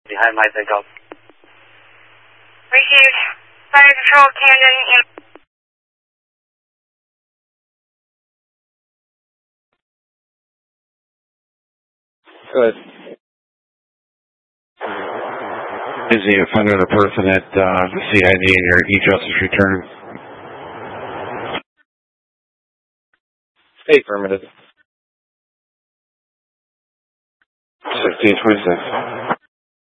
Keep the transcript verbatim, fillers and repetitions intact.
Behind my takeoff. Received. Fire Control, Camden. In Good. Is the offender the person at uh, C I D in your e-justice return? Affirmative. sixteen twenty-six.